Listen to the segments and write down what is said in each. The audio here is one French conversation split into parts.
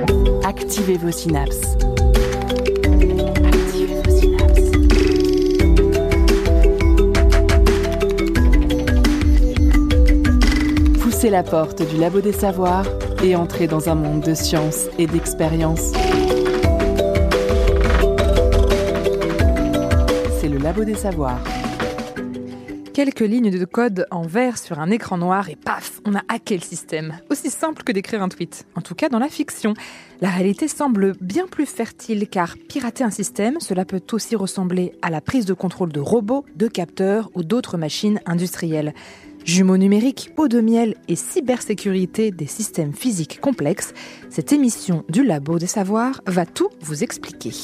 Activez vos synapses. Activez vos synapses. Poussez la porte du Labo des Savoirs et entrez dans un monde de science et d'expérience. C'est le Labo des Savoirs. Quelques lignes de code en vert sur un écran noir et paf, on a hacké le système. Aussi simple que d'écrire un tweet. En tout cas dans la fiction. La réalité semble bien plus fertile car pirater un système, cela peut aussi ressembler à la prise de contrôle de robots, de capteurs ou d'autres machines industrielles. Jumeaux numériques, pots de miel et cybersécurité des systèmes physiques complexes, cette émission du Labo des Savoirs va tout vous expliquer.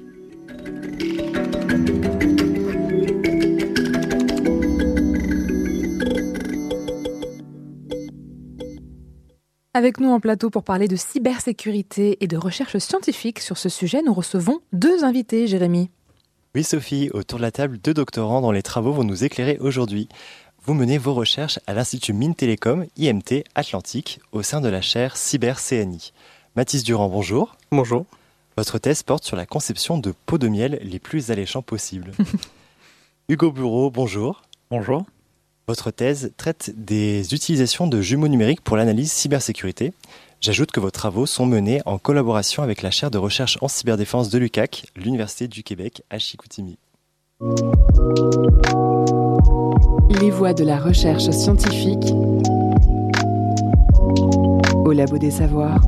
Avec nous en plateau pour parler de cybersécurité et de recherche scientifique sur ce sujet, nous recevons 2 invités, Jérémy. Oui Sophie, autour de la table, 2 doctorants dont les travaux vont nous éclairer aujourd'hui. Vous menez vos recherches à l'Institut Mines Télécom, IMT Atlantique, au sein de la chaire Cyber-CNI. Mathis Durand, bonjour. Bonjour. Votre thèse porte sur la conception de pots de miel les plus alléchants possibles. Hugo Bureau, bonjour. Bonjour. Votre thèse traite des utilisations de jumeaux numériques pour l'analyse cybersécurité. J'ajoute que vos travaux sont menés en collaboration avec la chaire de recherche en cyberdéfense de l'UQAC, l'Université du Québec à Chicoutimi. Les voies de la recherche scientifique au Labo des Savoirs.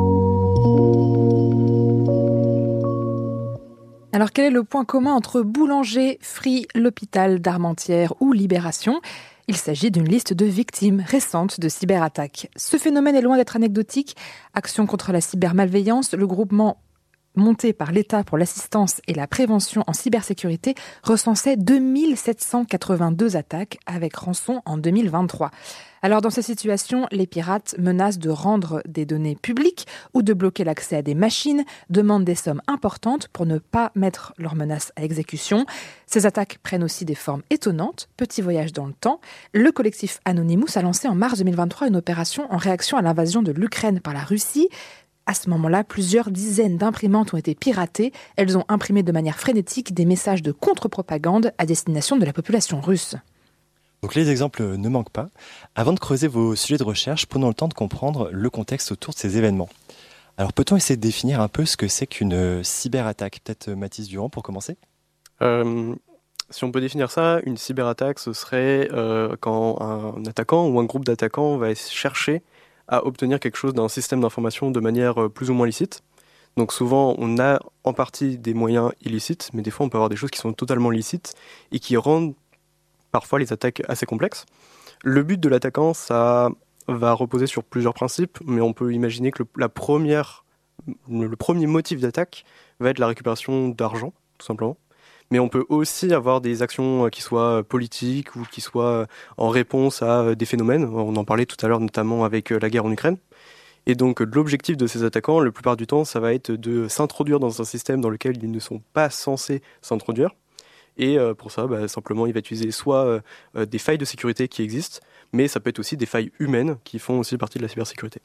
Alors quel est le point commun entre Boulanger, Free, l'hôpital d'Armentières ou Libération ? Il s'agit d'une liste de victimes récentes de cyberattaques. Ce phénomène est loin d'être anecdotique. Action contre la cybermalveillance, le groupement monté par l'État pour l'assistance et la prévention en cybersécurité recensait 2782 attaques avec rançon en 2023. Alors dans ces situations, les pirates menacent de rendre des données publiques ou de bloquer l'accès à des machines, demandent des sommes importantes pour ne pas mettre leurs menaces à exécution. Ces attaques prennent aussi des formes étonnantes. Petit voyage dans le temps, le collectif Anonymous a lancé en mars 2023 une opération en réaction à l'invasion de l'Ukraine par la Russie. À ce moment-là, plusieurs dizaines d'imprimantes ont été piratées. Elles ont imprimé de manière frénétique des messages de contre-propagande à destination de la population russe. Donc les exemples ne manquent pas. Avant de creuser vos sujets de recherche, prenons le temps de comprendre le contexte autour de ces événements. Alors peut-on essayer de définir un peu ce que c'est qu'une cyberattaque ? Peut-être Mathis Durand pour commencer ? Si on peut définir ça, une cyberattaque, ce serait quand un attaquant ou un groupe d'attaquants va chercher à obtenir quelque chose d'un système d'information de manière plus ou moins licite. Donc souvent, on a en partie des moyens illicites, mais des fois, on peut avoir des choses qui sont totalement licites et qui rendent parfois les attaques assez complexes. Le but de l'attaquant, ça va reposer sur plusieurs principes, mais on peut imaginer que le premier motif d'attaque va être la récupération d'argent, tout simplement. Mais on peut aussi avoir des actions qui soient politiques ou qui soient en réponse à des phénomènes. On en parlait tout à l'heure, notamment avec la guerre en Ukraine. Et donc l'objectif de ces attaquants, la plupart du temps, ça va être de s'introduire dans un système dans lequel ils ne sont pas censés s'introduire. Et pour ça, simplement, il va utiliser soit des failles de sécurité qui existent, mais ça peut être aussi des failles humaines qui font aussi partie de la cybersécurité.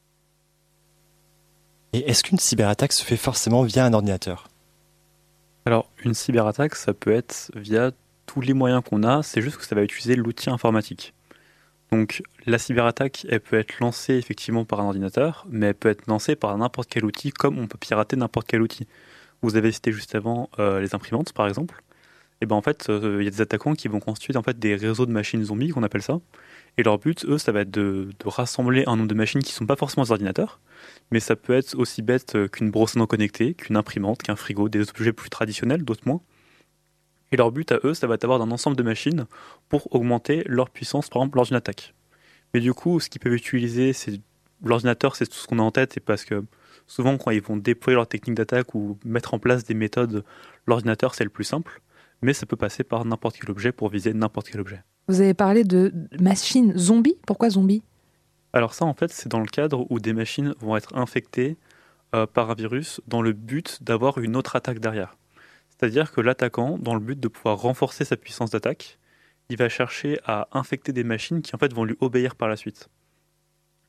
Et est-ce qu'une cyberattaque se fait forcément via un ordinateur ? Alors, une cyberattaque, ça peut être via tous les moyens qu'on a, c'est juste que ça va utiliser l'outil informatique. Donc, la cyberattaque, elle peut être lancée effectivement par un ordinateur, mais elle peut être lancée par n'importe quel outil, comme on peut pirater n'importe quel outil. Vous avez cité juste avant les imprimantes, par exemple. Et en fait, il y a des attaquants qui vont constituer en fait des réseaux de machines zombies, qu'on appelle ça. Et leur but, eux, ça va être de rassembler un nombre de machines qui ne sont pas forcément des ordinateurs, mais ça peut être aussi bête qu'une brosse à dents connectée, qu'une imprimante, qu'un frigo, des objets plus traditionnels, d'autres moins. Et leur but à eux, ça va être d'avoir un ensemble de machines pour augmenter leur puissance, par exemple, lors d'une attaque. Mais du coup, ce qu'ils peuvent utiliser, c'est l'ordinateur, c'est tout ce qu'on a en tête, et parce que souvent, quand ils vont déployer leur technique d'attaque ou mettre en place des méthodes, l'ordinateur, c'est le plus simple, mais ça peut passer par n'importe quel objet pour viser n'importe quel objet. Vous avez parlé de machines zombies. Pourquoi zombies ? Alors ça, en fait, c'est dans le cadre où des machines vont être infectées par un virus dans le but d'avoir une autre attaque derrière. C'est-à-dire que l'attaquant, dans le but de pouvoir renforcer sa puissance d'attaque, il va chercher à infecter des machines qui en fait vont lui obéir par la suite.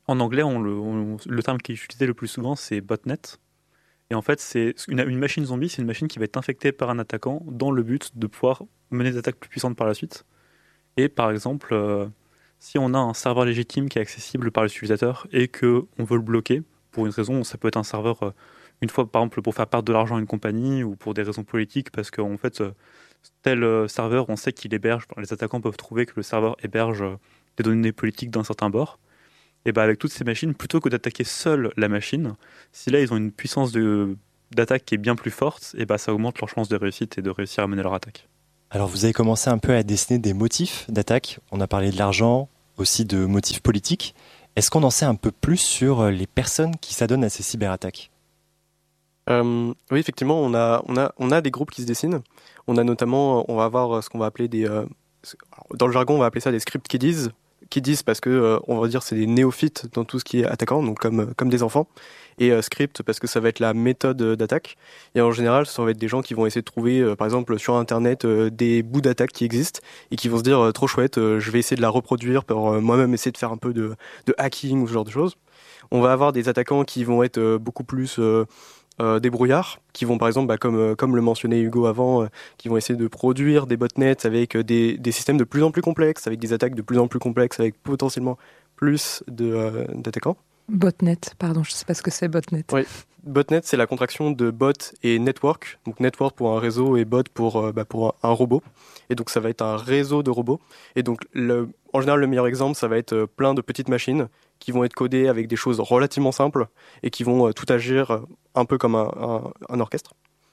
En anglais, le terme qui est utilisé le plus souvent, c'est botnet. Et en fait, c'est une machine zombie, c'est une machine qui va être infectée par un attaquant dans le but de pouvoir mener des attaques plus puissantes par la suite. Et par exemple, si on a un serveur légitime qui est accessible par l'utilisateur et qu'on veut le bloquer, pour une raison, ça peut être un serveur, une fois par exemple pour faire perdre de l'argent à une compagnie ou pour des raisons politiques, parce qu'en fait, tel serveur, on sait qu'il héberge, les attaquants peuvent trouver que le serveur héberge des données politiques d'un certain bord. Et bah avec toutes ces machines, plutôt que d'attaquer seule la machine, si là ils ont une puissance d'attaque qui est bien plus forte, et bah ça augmente leur chance de réussite et de réussir à mener leur attaque. Alors vous avez commencé un peu à dessiner des motifs d'attaque. On a parlé de l'argent, aussi de motifs politiques. Est-ce qu'on en sait un peu plus sur les personnes qui s'adonnent à ces cyberattaques ? Oui, effectivement, on a des groupes qui se dessinent. On a notamment, on va avoir ce qu'on va appeler dans le jargon, on va appeler ça des script kiddies. Kiddies parce que, on va dire, c'est des néophytes dans tout ce qui est attaquant, donc comme des enfants. Et script parce que ça va être la méthode d'attaque. Et en général, ça va être des gens qui vont essayer de trouver, par exemple, sur Internet, des bouts d'attaque qui existent et qui vont se dire, trop chouette, je vais essayer de la reproduire pour moi-même essayer de faire un peu de hacking ou ce genre de choses. On va avoir des attaquants qui vont être beaucoup plus débrouillards, qui vont par exemple, comme le mentionnait Hugo avant, qui vont essayer de produire des botnets avec des systèmes de plus en plus complexes, avec des attaques de plus en plus complexes, avec potentiellement plus d'attaquants. Botnet, pardon, je ne sais pas ce que c'est botnet. Oui, botnet c'est la contraction de bot et network, donc network pour un réseau et bot pour un robot. Et donc ça va être un réseau de robots. Et donc en général le meilleur exemple ça va être plein de petites machines qui vont être codées avec des choses relativement simples et qui vont tout agir un peu comme un orchestre.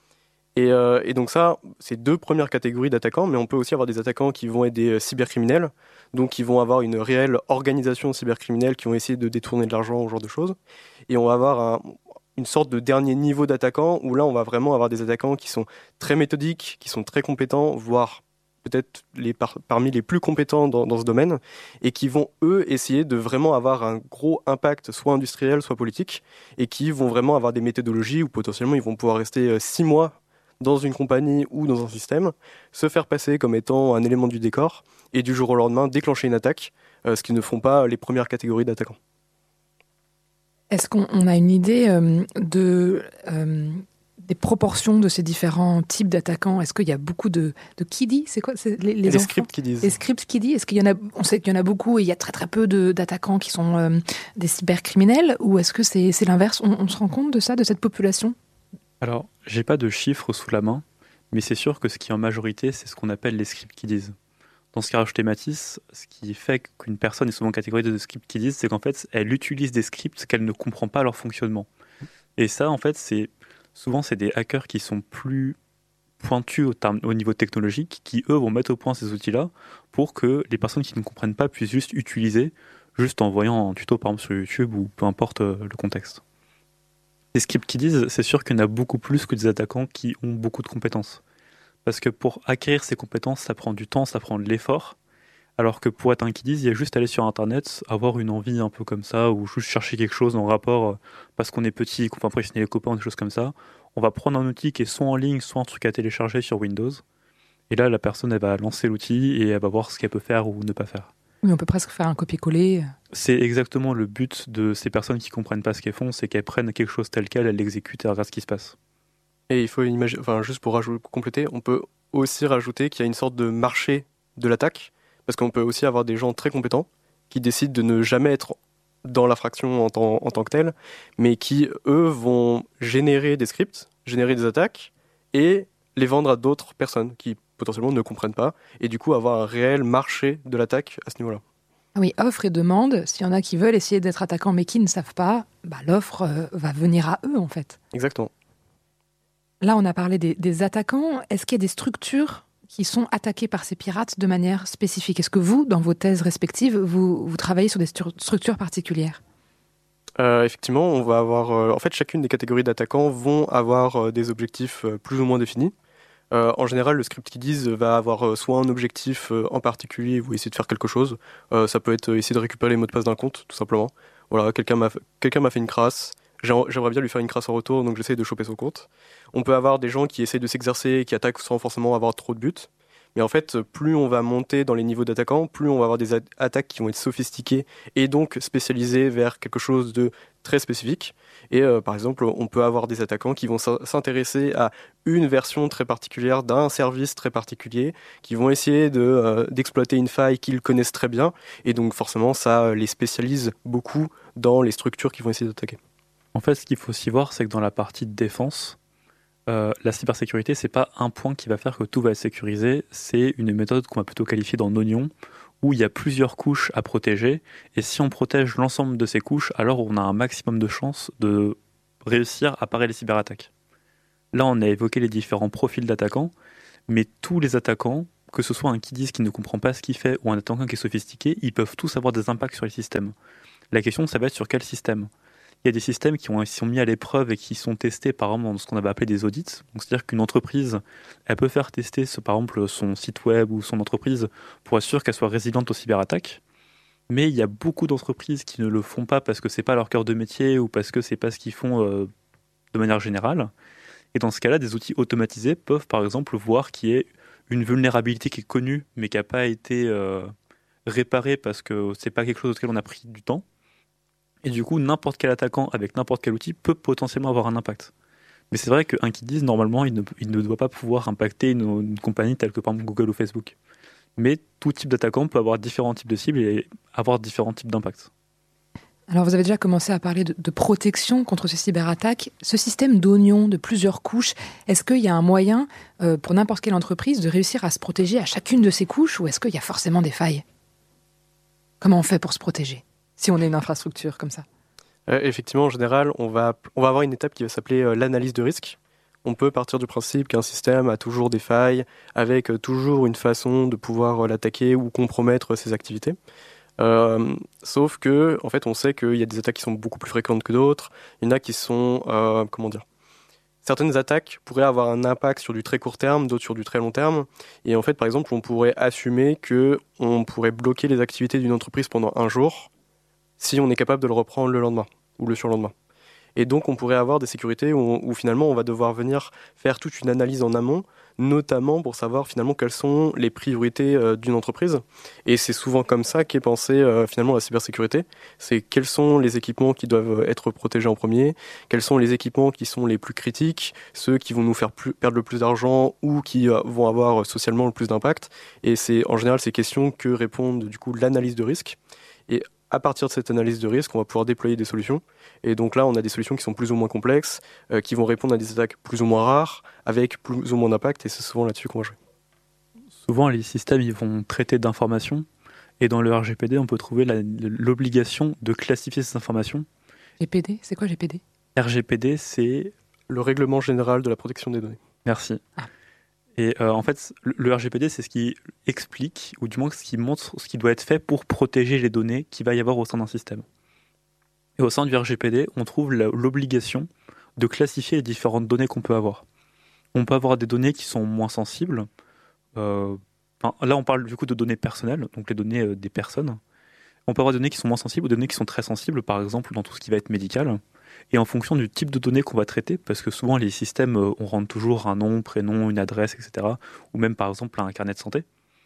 Et donc ça, c'est deux premières catégories d'attaquants, mais on peut aussi avoir des attaquants qui vont être des cybercriminels, donc qui vont avoir une réelle organisation cybercriminelle, qui vont essayer de détourner de l'argent, ce genre de choses. Et on va avoir une sorte de dernier niveau d'attaquants, où là on va vraiment avoir des attaquants qui sont très méthodiques, qui sont très compétents, voire peut-être parmi les plus compétents dans ce domaine, et qui vont, eux, essayer de vraiment avoir un gros impact, soit industriel, soit politique, et qui vont vraiment avoir des méthodologies où potentiellement ils vont pouvoir rester 6 mois dans une compagnie ou dans un système, se faire passer comme étant un élément du décor, et du jour au lendemain déclencher une attaque, ce qui ne font pas les premières catégories d'attaquants. Est-ce qu'on a une idée des proportions de ces différents types d'attaquants? Est-ce qu'il y a beaucoup de kiddies? C'est quoi? C'est les script kiddies. Les script kiddies. Est-ce qu'il y en a? On sait qu'il y en a beaucoup et il y a très très peu d'attaquants qui sont des cybercriminels, ou est-ce que c'est l'inverse? On se rend compte de ça, de cette population? Alors, j'ai pas de chiffres sous la main, mais c'est sûr que ce qui est en majorité, c'est ce qu'on appelle les script kiddies. Dans ce cas, je thématise, ce qui fait qu'une personne est souvent catégorisée de script kiddies, c'est qu'en fait, elle utilise des scripts qu'elle ne comprend pas leur fonctionnement. Et ça, en fait, souvent, c'est des hackers qui sont plus pointus au niveau technologique, qui, eux, vont mettre au point ces outils-là pour que les personnes qui ne comprennent pas puissent juste utiliser, juste en voyant un tuto, par exemple, sur YouTube, ou peu importe le contexte. Les script kiddies, c'est sûr qu'il y en a beaucoup plus que des attaquants qui ont beaucoup de compétences. Parce que pour acquérir ces compétences, ça prend du temps, ça prend de l'effort. Alors que pour être un kiddies, il y a juste aller sur Internet, avoir une envie un peu comme ça, ou juste chercher quelque chose en rapport parce qu'on est petit, qu'on va impressionner les copains, des choses comme ça. On va prendre un outil qui est soit en ligne, soit un truc à télécharger sur Windows. Et là, la personne, elle va lancer l'outil et elle va voir ce qu'elle peut faire ou ne pas faire. Oui, on peut presque faire un copier-coller. C'est exactement le but de ces personnes qui comprennent pas ce qu'elles font, c'est qu'elles prennent quelque chose tel quel, elles l'exécutent et elles regardent ce qui se passe. Et il faut imaginer, juste pour compléter, on peut aussi rajouter qu'il y a une sorte de marché de l'attaque, parce qu'on peut aussi avoir des gens très compétents qui décident de ne jamais être dans l'infraction en tant que telle, mais qui, eux, vont générer des scripts, générer des attaques, et les vendre à d'autres personnes qui potentiellement ne comprennent pas, et du coup avoir un réel marché de l'attaque à ce niveau-là. Oui, offre et demande. S'il y en a qui veulent essayer d'être attaquants mais qui ne savent pas, l'offre va venir à eux en fait. Exactement. Là, on a parlé des attaquants. Est-ce qu'il y a des structures qui sont attaquées par ces pirates de manière spécifique? Est-ce que vous, dans vos thèses respectives, vous travaillez sur des structures particulières? Effectivement, on va avoir... en fait, chacune des catégories d'attaquants vont avoir des objectifs plus ou moins définis. En général, le script kiddies va avoir soit un objectif en particulier, vous essayez de faire quelque chose. Ça peut être essayer de récupérer les mots de passe d'un compte, tout simplement. Voilà, quelqu'un m'a fait une crasse. J'aimerais bien lui faire une crasse en retour, donc j'essaie de choper son compte. On peut avoir des gens qui essaient de s'exercer et qui attaquent sans forcément avoir trop de buts. Mais en fait, plus on va monter dans les niveaux d'attaquants, plus on va avoir des attaques qui vont être sophistiquées et donc spécialisées vers quelque chose de très spécifique. Et par exemple, on peut avoir des attaquants qui vont s'intéresser à une version très particulière d'un service très particulier, qui vont essayer d'exploiter une faille qu'ils connaissent très bien. Et donc forcément, ça les spécialise beaucoup dans les structures qu'ils vont essayer d'attaquer. En fait, ce qu'il faut aussi voir, c'est que dans la partie de défense, la cybersécurité, c'est pas un point qui va faire que tout va être sécurisé, c'est une méthode qu'on va plutôt qualifier d'en oignon, où il y a plusieurs couches à protéger, et si on protège l'ensemble de ces couches, alors on a un maximum de chances de réussir à parer les cyberattaques. Là, on a évoqué les différents profils d'attaquants, mais tous les attaquants, que ce soit un Kiddies qui ne comprend pas ce qu'il fait ou un attaquant qui est sophistiqué, ils peuvent tous avoir des impacts sur les systèmes. La question, ça va être sur quel système ? Il y a des systèmes qui sont mis à l'épreuve et qui sont testés par exemple dans ce qu'on avait appelé des audits. Donc, c'est-à-dire qu'une entreprise, elle peut faire tester par exemple son site web ou son entreprise pour être sûr qu'elle soit résiliente aux cyberattaques. Mais il y a beaucoup d'entreprises qui ne le font pas parce que c'est pas leur cœur de métier ou parce que c'est pas ce qu'ils font de manière générale. Et dans ce cas-là, des outils automatisés peuvent par exemple voir qu'il y a une vulnérabilité qui est connue mais qui n'a pas été réparée parce que c'est pas quelque chose auquel on a pris du temps. Et du coup, n'importe quel attaquant avec n'importe quel outil peut potentiellement avoir un impact. Mais c'est vrai qu'un Kiddies, normalement, il ne doit pas pouvoir impacter une compagnie telle que par exemple Google ou Facebook. Mais tout type d'attaquant peut avoir différents types de cibles et avoir différents types d'impacts. Alors vous avez déjà commencé à parler de protection contre ces cyberattaques. Ce système d'oignons de plusieurs couches, est-ce qu'il y a un moyen pour n'importe quelle entreprise de réussir à se protéger à chacune de ces couches ou est-ce qu'il y a forcément des failles ? Comment on fait pour se protéger si on est une infrastructure comme ça ? Effectivement, en général, on va avoir une étape qui va s'appeler l'analyse de risque. On peut partir du principe qu'un système a toujours des failles, avec toujours une façon de pouvoir l'attaquer ou compromettre ses activités. Sauf que, en fait, on sait qu'il y a des attaques qui sont beaucoup plus fréquentes que d'autres. Il y en a qui sont, certaines attaques pourraient avoir un impact sur du très court terme, d'autres sur du très long terme. Et en fait, par exemple, on pourrait assumer qu'on pourrait bloquer les activités d'une entreprise pendant un jour si on est capable de le reprendre le lendemain ou le surlendemain. Et donc, on pourrait avoir des sécurités où finalement, on va devoir venir faire toute une analyse en amont, notamment pour savoir finalement quelles sont les priorités d'une entreprise. Et c'est souvent comme ça qu'est pensée finalement la cybersécurité. C'est quels sont les équipements qui doivent être protégés en premier, quels sont les équipements qui sont les plus critiques, ceux qui vont nous faire perdre le plus d'argent ou qui vont avoir socialement le plus d'impact. Et c'est en général ces questions que répondent du coup l'analyse de risque. Et à partir de cette analyse de risque, on va pouvoir déployer des solutions. Et donc là, on a des solutions qui sont plus ou moins complexes, qui vont répondre à des attaques plus ou moins rares, avec plus ou moins d'impact, et c'est souvent là-dessus qu'on va jouer. Souvent, les systèmes ils vont traiter d'informations, et dans le RGPD, on peut trouver l'obligation de classifier ces informations. GPD, c'est quoi GPD ? RGPD, c'est... Le règlement général de la protection des données. Merci. Et en fait, le RGPD, c'est ce qui explique, ou du moins ce qui montre ce qui doit être fait pour protéger les données qu'il va y avoir au sein d'un système. Et au sein du RGPD, on trouve l'obligation de classifier les différentes données qu'on peut avoir. On peut avoir des données qui sont moins sensibles. Là, on parle du coup de données personnelles, donc les données des personnes. On peut avoir des données qui sont moins sensibles ou des données qui sont très sensibles, par exemple dans tout ce qui va être médical. Et en fonction du type de données qu'on va traiter, parce que souvent les systèmes, on rentre toujours un nom, prénom, une adresse, etc. Ou même par exemple un carnet de santé.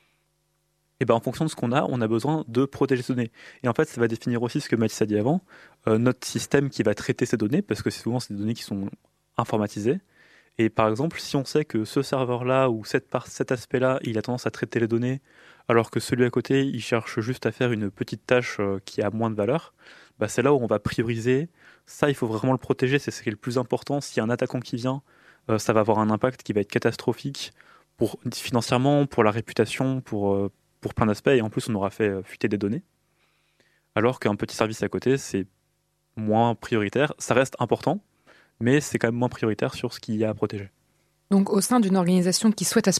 Et ben en fonction de ce qu'on a, on a besoin de protéger ces données. Et en fait, ça va définir aussi ce que Mathis a dit avant, notre système qui va traiter ces données, parce que souvent c'est des données qui sont informatisées. Et par exemple, si on sait que ce serveur-là ou cet aspect-là, il a tendance à traiter les données, alors que celui à côté, il cherche juste à faire une petite tâche qui a moins de valeur, bah c'est là où on va prioriser. Ça, il faut vraiment le protéger, c'est ce qui est le plus important. S'il y a un attaquant qui vient, ça va avoir un impact qui va être catastrophique financièrement, pour la réputation, pour plein d'aspects. Et en plus, on aura fait fuiter des données. Alors qu'un petit service à côté, c'est moins prioritaire. Ça reste important, mais c'est quand même moins prioritaire sur ce qu'il y a à protéger. Donc, au sein d'une organisation qui souhaite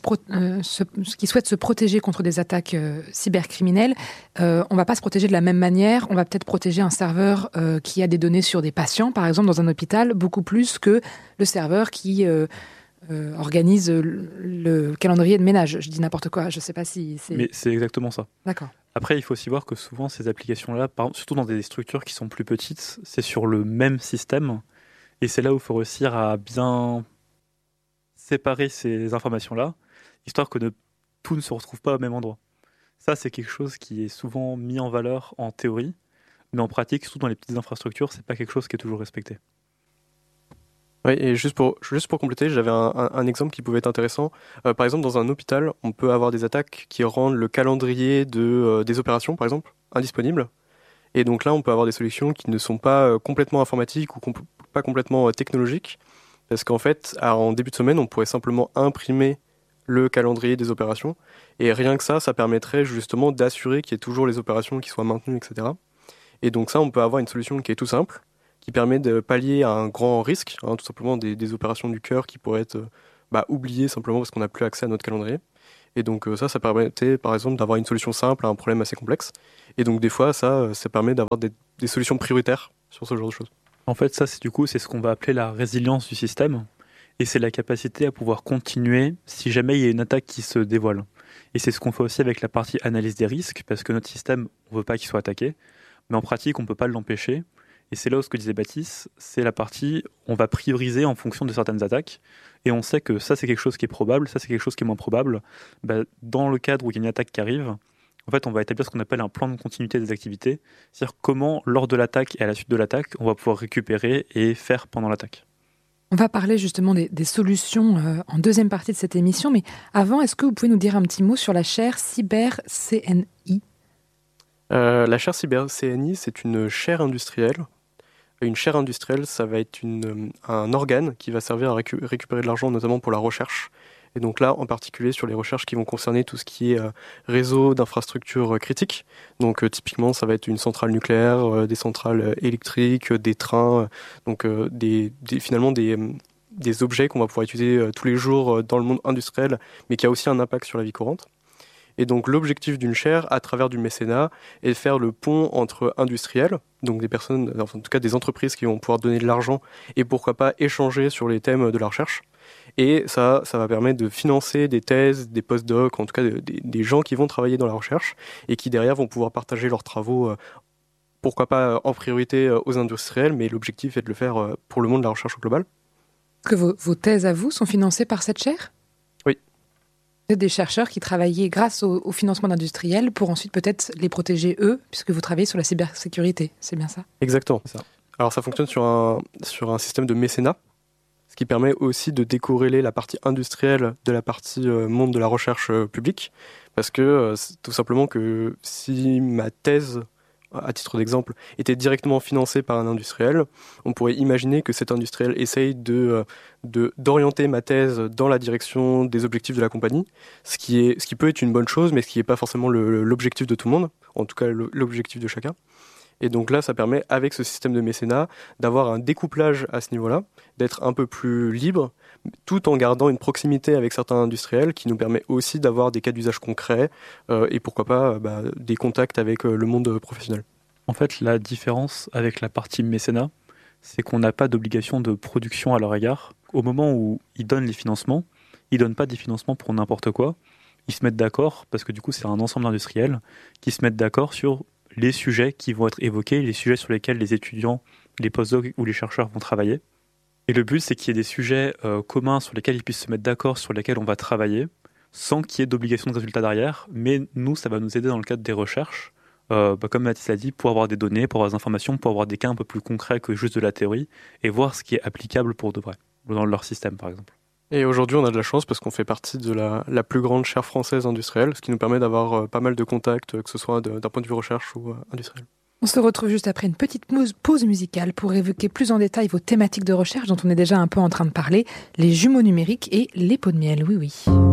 se protéger contre des attaques cybercriminelles, on ne va pas se protéger de la même manière. On va peut-être protéger un serveur qui a des données sur des patients, par exemple, dans un hôpital, beaucoup plus que le serveur qui organise le calendrier de ménage. Je dis n'importe quoi, je ne sais pas si c'est... Mais c'est exactement ça. D'accord. Après, il faut aussi voir que souvent, ces applications-là, surtout dans des structures qui sont plus petites, c'est sur le même système. Et c'est là où il faut réussir à bien séparer ces informations-là, histoire que tout ne se retrouve pas au même endroit. Ça, c'est quelque chose qui est souvent mis en valeur en théorie, mais en pratique, surtout dans les petites infrastructures, c'est pas quelque chose qui est toujours respecté. Oui, et juste pour compléter, j'avais un exemple qui pouvait être intéressant. Par exemple, dans un hôpital, on peut avoir des attaques qui rendent le calendrier des opérations, par exemple, indisponible. Et donc là, on peut avoir des solutions qui ne sont pas complètement informatiques ou pas complètement technologiques. Parce qu'en fait, en début de semaine, on pourrait simplement imprimer le calendrier des opérations. Et rien que ça permettrait justement d'assurer qu'il y ait toujours les opérations qui soient maintenues, etc. Et donc ça, on peut avoir une solution qui est tout simple, qui permet de pallier à un grand risque, tout simplement des opérations du cœur qui pourraient être oubliées simplement parce qu'on n'a plus accès à notre calendrier. Et donc ça permettait par exemple d'avoir une solution simple à un problème assez complexe. Et donc des fois, ça permet d'avoir des solutions prioritaires sur ce genre de choses. En fait, ça, c'est ce qu'on va appeler la résilience du système. Et c'est la capacité à pouvoir continuer si jamais il y a une attaque qui se dévoile. Et c'est ce qu'on fait aussi avec la partie analyse des risques, parce que notre système, on ne veut pas qu'il soit attaqué, mais en pratique, on ne peut pas l'empêcher. Et c'est là où ce que disait Baptiste, c'est la partie, on va prioriser en fonction de certaines attaques, et on sait que ça c'est quelque chose qui est probable, ça c'est quelque chose qui est moins probable. Dans le cadre où il y a une attaque qui arrive, en fait on va établir ce qu'on appelle un plan de continuité des activités, c'est-à-dire comment lors de l'attaque et à la suite de l'attaque, on va pouvoir récupérer et faire pendant l'attaque. On va parler justement des solutions en deuxième partie de cette émission, mais avant, est-ce que vous pouvez nous dire un petit mot sur la chaire Cyber-CNI ? La chaire Cyber-CNI, c'est une chaire industrielle. Une chaire industrielle, ça va être un organe qui va servir à récupérer de l'argent, notamment pour la recherche. Et donc là, en particulier sur les recherches qui vont concerner tout ce qui est réseau d'infrastructures critiques. Donc typiquement, ça va être une centrale nucléaire, des centrales électriques, des trains, donc finalement des objets qu'on va pouvoir utiliser tous les jours dans le monde industriel, mais qui a aussi un impact sur la vie courante. Et donc l'objectif d'une chaire, à travers du mécénat, est de faire le pont entre industriels, donc des personnes, en tout cas des entreprises qui vont pouvoir donner de l'argent et pourquoi pas échanger sur les thèmes de la recherche. Et ça va permettre de financer des thèses, des post-docs, en tout cas des gens qui vont travailler dans la recherche et qui derrière vont pouvoir partager leurs travaux, pourquoi pas en priorité aux industriels, mais l'objectif est de le faire pour le monde de la recherche au global. Est-ce que vos thèses à vous sont financées par cette chaire ? Oui. Vous êtes des chercheurs qui travaillaient grâce au financement d'industriels pour ensuite peut-être les protéger eux, puisque vous travaillez sur la cybersécurité, c'est bien ça ? Exactement. C'est ça. Alors ça fonctionne sur un système de mécénat, ce qui permet aussi de décorréler la partie industrielle de la partie monde de la recherche publique, parce que tout simplement que si ma thèse, à titre d'exemple, était directement financée par un industriel, on pourrait imaginer que cet industriel essaye d'orienter ma thèse dans la direction des objectifs de la compagnie, ce qui peut être une bonne chose, mais ce qui n'est pas forcément l'objectif de tout le monde, en tout cas l'objectif de chacun. Et donc là, ça permet, avec ce système de mécénat, d'avoir un découplage à ce niveau-là, d'être un peu plus libre, tout en gardant une proximité avec certains industriels qui nous permet aussi d'avoir des cas d'usage concrets et pourquoi pas des contacts avec le monde professionnel. En fait, la différence avec la partie mécénat, c'est qu'on n'a pas d'obligation de production à leur égard. Au moment où ils donnent les financements, ils ne donnent pas des financements pour n'importe quoi. Ils se mettent d'accord, parce que du coup, c'est un ensemble d'industriels qui se mettent d'accord sur les sujets qui vont être évoqués, les sujets sur lesquels les étudiants, les postdocs ou les chercheurs vont travailler. Et le but, c'est qu'il y ait des sujets communs sur lesquels ils puissent se mettre d'accord, sur lesquels on va travailler, sans qu'il y ait d'obligation de résultat derrière. Mais nous, ça va nous aider dans le cadre des recherches, comme Mathis l'a dit, pour avoir des données, pour avoir des informations, pour avoir des cas un peu plus concrets que juste de la théorie, et voir ce qui est applicable pour de vrai, dans leur système par exemple. Et aujourd'hui, on a de la chance parce qu'on fait partie de la plus grande chaire française industrielle, ce qui nous permet d'avoir pas mal de contacts, que ce soit d'un point de vue recherche ou industriel. On se retrouve juste après une petite pause musicale pour évoquer plus en détail vos thématiques de recherche dont on est déjà un peu en train de parler, les jumeaux numériques et les pots de miel, oui.